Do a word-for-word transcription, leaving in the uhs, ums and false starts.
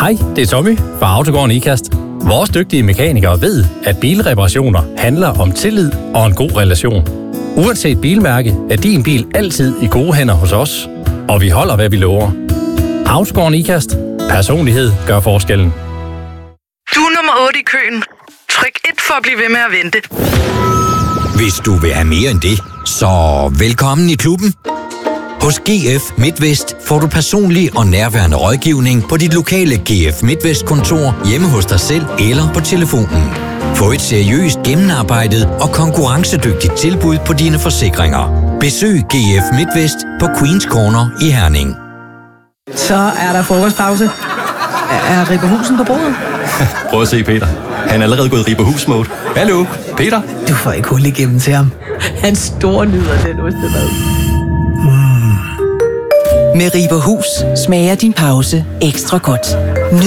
Hej, det er Tommy fra Autogården Ikast. Vores dygtige mekanikere ved, at bilreparationer handler om tillid og en god relation. Uanset bilmærke er din bil altid i gode hænder hos os, og vi holder, hvad vi lover. Autogården Ikast. Personlighed gør forskellen. Du er nummer otte i køen. Tryk et for at blive ved med at vente. Hvis du vil have mere end det, så velkommen i klubben. Hos G F MidtVest får du personlig og nærværende rådgivning på dit lokale G F MidtVest-kontor, hjemme hos dig selv eller på telefonen. Få et seriøst, gennemarbejdet og konkurrencedygtigt tilbud på dine forsikringer. Besøg G F MidtVest på Queens Corner i Herning. Så er der frokostpause. Er Ripper Husen på bordet? Prøv at se, Peter. Han er allerede gået Ripper Hus-mode. Hallo, Peter? Du får ikke hul igennem til ham. Han står nyder den ostemad. Med Ripper Hus smager din pause ekstra godt.